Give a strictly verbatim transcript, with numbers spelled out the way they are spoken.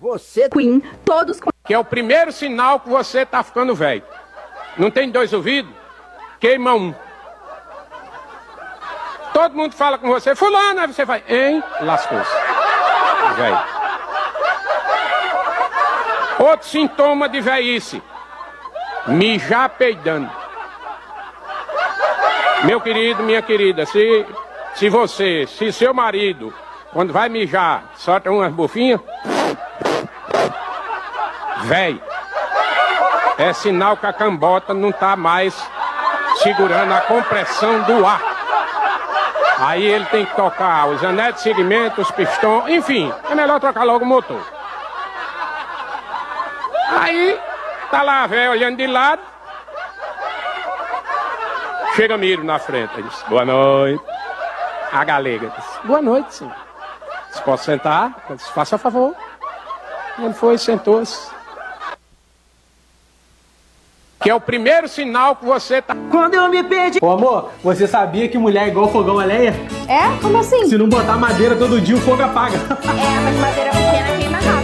Você, Queen, todos... Que é o primeiro sinal que você tá ficando velho. Não tem dois ouvidos? Queima um. Todo mundo fala com você, fulano, aí você vai, hein? Lascou-se. Velho. Outro sintoma de velhice. Mijar peidando. Meu querido, minha querida, se, se você, se seu marido, quando vai mijar, solta umas bufinhas, véi, é sinal que a cambota não tá mais segurando a compressão do ar. Aí ele tem que tocar os anéis de segmento, os pistões, enfim, é melhor trocar logo o motor. Aí, tá lá a véia olhando de lado, chega Miro na frente, ele diz, boa noite. A galega disse, boa noite, senhor. Você pode sentar? Eu disse, faça favor. Ele foi e sentou-se. Que é o primeiro sinal que você tá... Quando eu me perdi... Ô amor, você sabia que mulher é igual fogão a lenha? É? Como assim? Se não botar madeira todo dia, o fogo apaga. É, mas madeira pequena queima rápido.